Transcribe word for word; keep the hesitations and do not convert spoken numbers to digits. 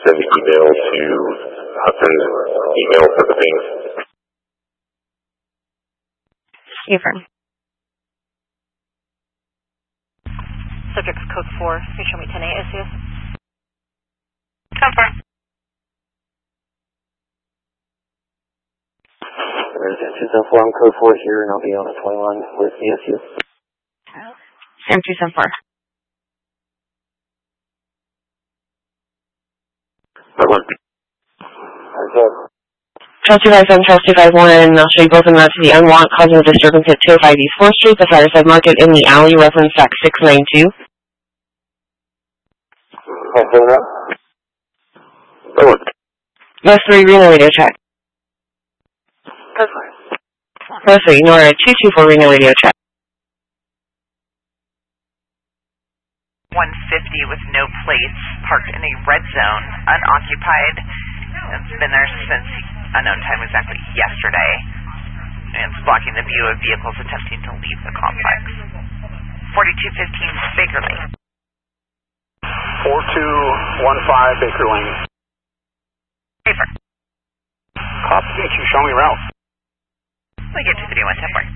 Send the email to Hudson's email for the thing. Affirm. Subject code four. Please show me ten eight S C S. Confirm. There's two seven four, I'm code four here, and I'll be on the twenty-one with the S U. Sam two seven four. That one. Charles two five seven, Charles two five one, and I'll show you both of them out to the unwant causing a disturbance at two oh five East fourth Street, the Fireside Market in the alley, reference fax six nine two. That one. North three, Reno radio track. North three, Nora two two four, Reno radio track. one fifty with no plates, parked in a red zone, unoccupied. It's been there since unknown time, exactly yesterday. And it's blocking the view of vehicles attempting to leave the complex. forty-two fifteen Baker Lane. four two one five Baker Lane. Paper. Copy, you show me route. We get to three one ten four.